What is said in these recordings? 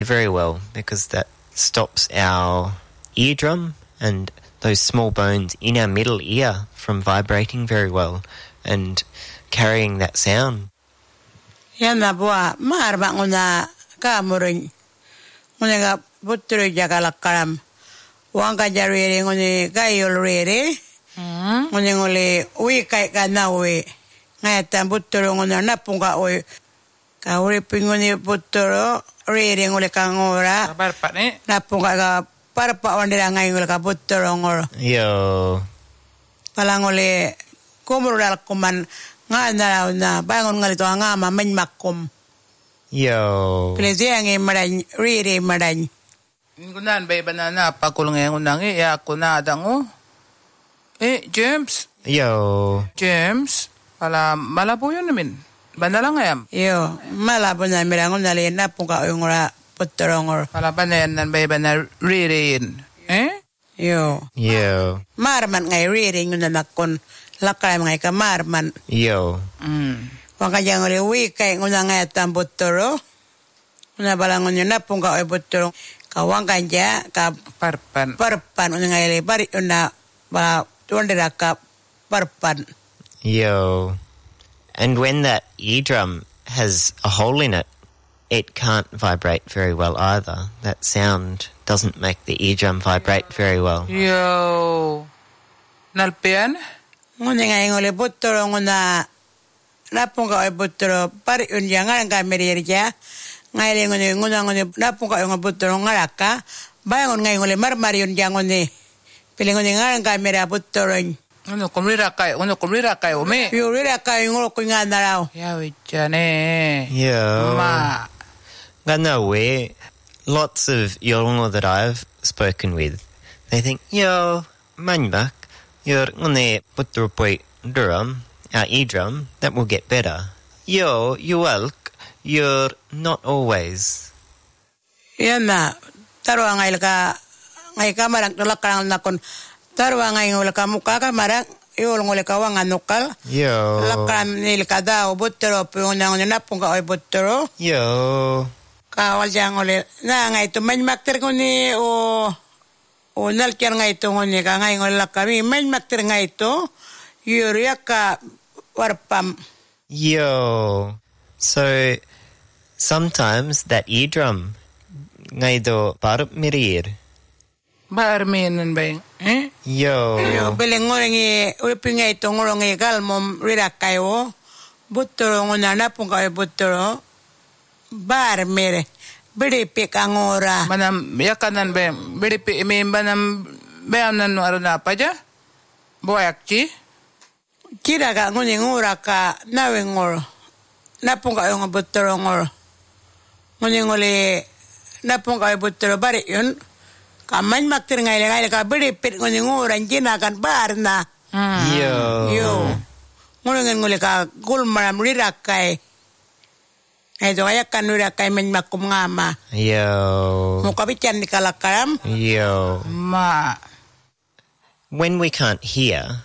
very well because that stops our eardrum and those small bones in our middle ear from vibrating very well and carrying that sound. Yana bua marba nguna kamurin. Nguna butru jagalakaram. Wanga jarere ngune gayol rere. Ngune ngule ui kai kanawe. Ngayatan butru nguna napunga oi. Ka uri pingune butru rere ngule kangora. Parpa ni. Napunga ka parpa wandira ngai ngule ka butru ngor. Yo. Palangole kumurul kuman ngana na bangon ngalito ngama manmakom. Yo. Pleziangi madan rere madan. Ngunan bay banana pakul ngunang ya kuna dango. James. Yo. James. Malabo yun namin. Banalang ayam. Yo, malabo na mirangon na liyan na punga ngora putorongor. Banayan nan bay banar ririn. Yo. Yo. Marman ngay ririn yung nanakon. Lakay ngay ka marman. Yo. Waka jang uli wikay nguna ngay tan putoro. Nguna balangon yun na punga oy putoro. Kawang kanja ka Parpan. parpan nguna ngay li bari yun na ba tuwandira ka parpan. Yo. And when that eardrum has a hole in it, it can't vibrate very well either. That sound doesn't make the eardrum vibrate very well. Yo. Nalpian? Nguna ngay nguli putoro nguna napunga oy putoro bari yun jangan nga merirja. Ngay li nguna napunga oy putoro ngaraka. Bayangon ngay nguli marmar yun jangon ni. Piling nguna nga merirja putoro yun. Uno kumrira kay umi. Yurira kay ngolo ko nga naraw. Yawi jane. Yo. Ma. Ganawe, lots of Yorongo that I've spoken with, they think, yo, manbak, you're ngone putrupoy drum, our eardrum, that will get better. Yo, yuwalk, you're not always. Yan na. Tarwa ngay ka marang tulak nakon. Tarwa ngay ngula ka mukha ka marang. Yul ngula ka wang anukal. Yo. Lakam nil ka daw. Butero. Piyong napong ka oy butero. Yo. Kawal siya ngula. Na ngay ito. Manmakter ko ni o nalkyan ngay ito nguni ka ngay ngula kami. Manmakter ngay ito. Yuriya ka warpam. Yo. So, sometimes that eardrum, ngay do parup mirir. Barminan ba yung? Yo. Biling ngulingi, ulipin nga ito ngulungi kalmom rirak kayo. Buturo nguna napong kayo buturo. Bar mire. Biripi ka ngura. Manam, yakanan ba yung? Biripi imimba ng bayanan no aron na pa dya? Buwayak chi? Kira ka nguling ngura ka nawing nguro. Napong kayo nga buturo nguro. Nguling nguli napong kayo buturo bari yun. Kaman maktir ngay ka biripit nguling nguran jinakan bar na. Yo. Nguling nguli ka gulmaram rirak kay. Ito kaya kan rirak kay man makum ngama. Yo. Mukabichan di kalakaram. Yo. Ma. When we can't hear,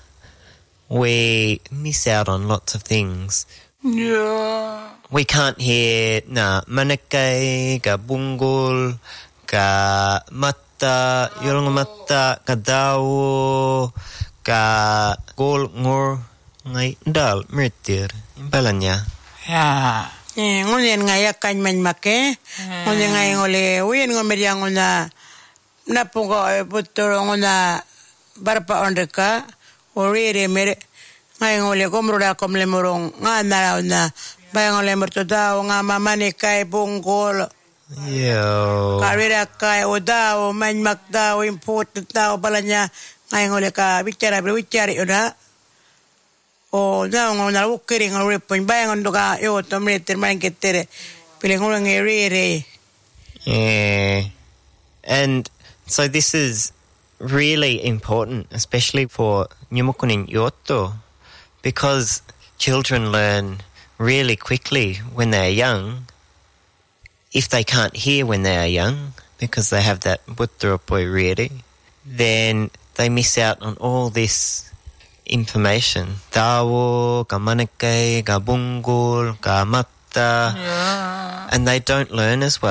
we miss out on lots of things. Yeah. We can't hear na manakay, ka bunggol, ka mata, yorong mata, ka dawo, ka gol ngur, ngay dal meritir, imbalan niya. Yeah. Ngunyan nga yakan man make. Ngunyan nga yung uli. Uyan nga meryang una. Napunga ay puturo una. Barpa onde ka. Uriri mere. Nga yung uli. Kumrura kumlimurong. Nga naraw na. Bayang uli merto daw. Nga mamani kay bunggol. Yo. Karira kay o daw. Manmak daw. Important daw. Bala niya. Nga yung uli ka. Wichari yun ha. O daw nga nalawukiri nga ripon. Bayang ondo ka. Yo, tomritir man kitere. Piling ulang iriri. Yeah. And so this is really important, especially for Nyumukunin Yoto, because children learn really quickly when they are young. If they can't hear when they are young, because they have that butteropoi riri, then they miss out on all this information. Dawo, ka manakay, ka bunggol, ka mata. Yeah. And they don't learn as well.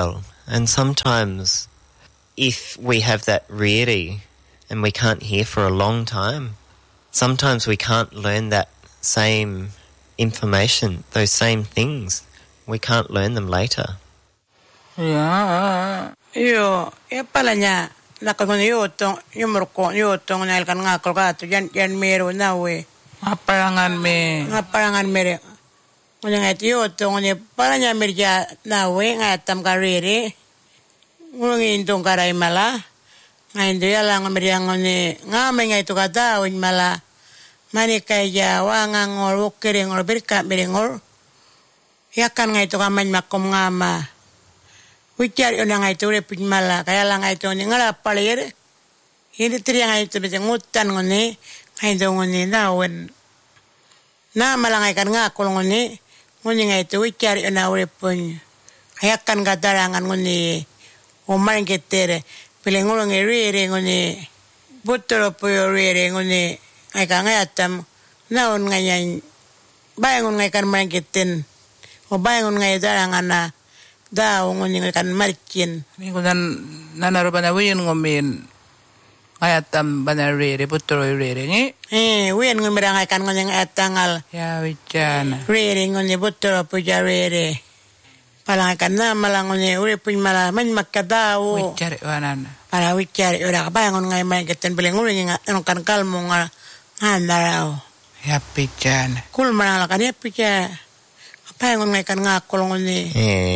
And sometimes if we have that riri and we can't hear for a long time, sometimes we can't learn that same information, those same things. We can't learn them later. Yeah. Yo, pala niya, nakakon yutong, yumurko, yutong na ilkan nga kolgato, yan mero na we. Ngaparangan me. Ngaparangan mere. Kunya nga yutong, kunya pala niya merja na we, nga tam kariri. Ngulungin itong karay mala. Ngayon doon lang merja nga may nga ito katawin mala. Mani kaya nga ngor, ukiri ngor, birka ngor. Yakan nga ito kamay makom nga ma. Wichar yun nga ito repit mala. Kaya lang nga ito nga lapalir. Hindi tiriya nga ito ngutan nguni. Ngayon doon nguni nawan. Na malangay kan nga kulong nguni. Nguni nga ito wichar yun nga repun. Kaya kan katarangan nguni. Umaring kitere. Pilingulong iriri nguni. Buturo po yung riri nguni. Ay ka nga atam. Naon nga yan. Bayangon nga ikan maring kitin. O bayangon nga itarangan na. Daw nguni nga ikan marikin. Ni ko nanaro ba na wiyon ngumin. Ngayatam ba na riri. Buturo yung riri ni. Wiyan ngumira nga ikan nguni nga atangal. Ya wichana. Riri nguni buturo po ya riri. Palang ikan na malang nguni. Uri po yung mala. Man magkadaw. Wichari wanan. Para wichari. Ura ka bayangon nga maring kitin. Pilingulong nga anong kan kalmo nga. Handaraw. Ya pichana. Kul manala kan ya picha. Apa yang ngai kan ngakol ngoni.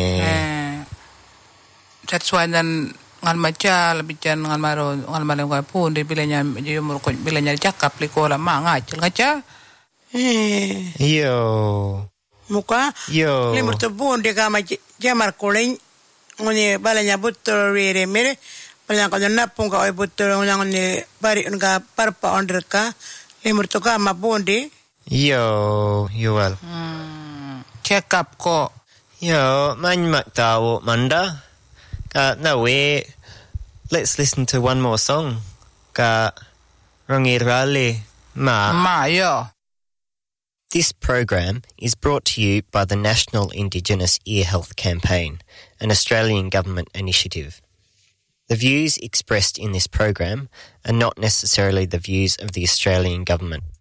That's why nan ngal macha lebichan ngal maro ngal malam ka pun di bilanya yumur ko bilanya cakap likola ma ngacil ngaca. Yo. Muka. Yo. Limur to bun de kama jamar koleng ngoni balanya butro rere mere. Balanya ko napung ka oi butro ngoni bari nga parpa onderka. Limur to kama bundi. Yo, well. Check up ko. Yo, man maktawo manda. No way. Let's listen to one more song. Ka Rangirale Ma. Yo. This program is brought to you by the National Indigenous Ear Health Campaign, an Australian government initiative. The views expressed in this program are not necessarily the views of the Australian government.